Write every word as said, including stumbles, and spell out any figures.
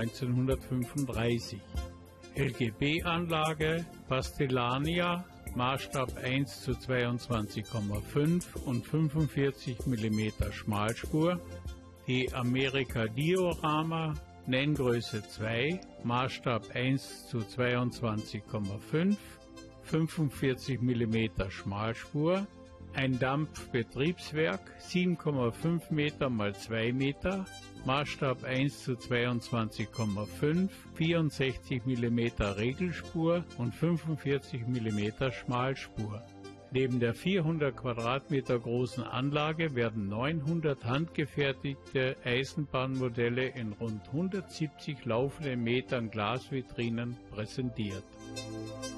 neunzehnhundertfünfunddreißig. L G B-Anlage Pastellania, Maßstab eins zu zweiundzwanzig Komma fünf und fünfundvierzig Millimeter Schmalspur. Die America Diorama, Nenngröße zwei, Maßstab eins zu zweiundzwanzig Komma fünf, fünfundvierzig Millimeter Schmalspur. Ein Dampfbetriebswerk, sieben Komma fünf Meter mal zwei Meter, Maßstab eins zu zweiundzwanzig Komma fünf, vierundsechzig Millimeter Regelspur und fünfundvierzig Millimeter Schmalspur. Neben der vierhundert Quadratmeter großen Anlage werden neunhundert handgefertigte Eisenbahnmodelle in rund hundertsiebzig laufenden Metern Glasvitrinen präsentiert.